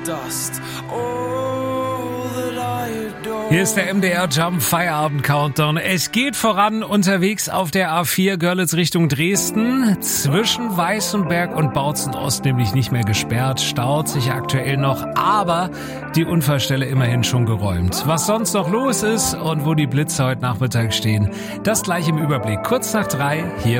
Hier ist der MDR Jump Feierabend Countdown. Es geht voran unterwegs auf der A4 Görlitz Richtung Dresden. Zwischen Weißenberg und Bautzen Ost nämlich nicht mehr gesperrt. Staut sich aktuell noch, aber die Unfallstelle immerhin schon geräumt. Was sonst noch los ist und wo die Blitze heute Nachmittag stehen, das gleich im Überblick. Kurz nach 3 hier